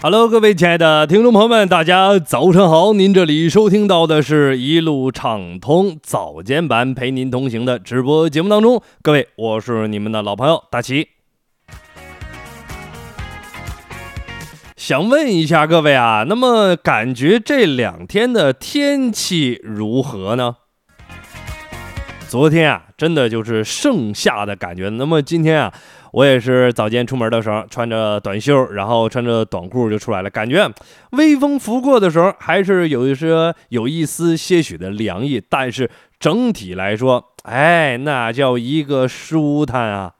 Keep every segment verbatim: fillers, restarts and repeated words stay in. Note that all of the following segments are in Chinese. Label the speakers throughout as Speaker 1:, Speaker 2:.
Speaker 1: Hello， 各位亲爱的听众朋友们，大家早上好！您这里收听到的是一路畅通早间版陪您同行的直播节目当中，各位，我是你们的老朋友大齐。想问一下各位啊，那么感觉这两天的天气如何呢？昨天啊，真的就是盛夏的感觉。那么今天啊，我也是早间出门的时候穿着短袖，然后穿着短裤就出来了，感觉微风拂过的时候还是有一些有一丝些许的凉意，但是整体来说，哎，那叫一个舒坦啊。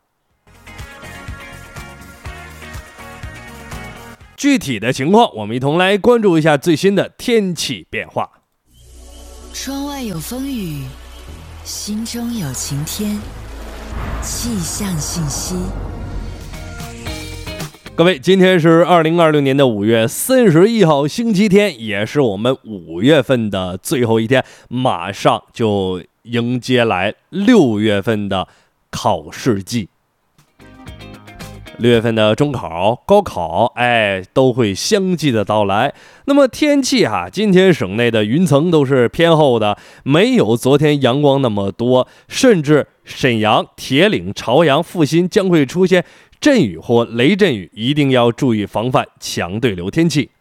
Speaker 1: 具体的情况，我们一同来关注一下最新的天气变化。
Speaker 2: 窗外有风雨，心中有晴天。气象信息。
Speaker 1: 各位，今天是二零二六年的五月三十一号，星期天，也是我们五月份的最后一天，马上就迎接来六月份的考试季。六月份的中考、高考，哎，都会相继的到来。那么天气哈、啊，今天省内的云层都是偏厚的，没有昨天阳光那么多，甚至沈阳、铁岭、朝阳、阜新将会出现阵雨或雷阵雨，一定要注意防范强对流天气。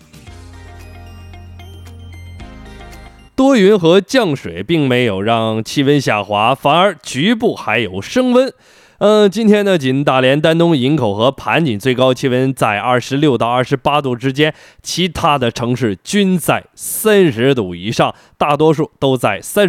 Speaker 1: 多云和降水并没有让气温下滑，反而局部还有升温。嗯，今天呢，仅大连、丹东、营口和盘锦最高气温在二十六到二十八度之间，其他的城市均在三十度以上，大多数都在三。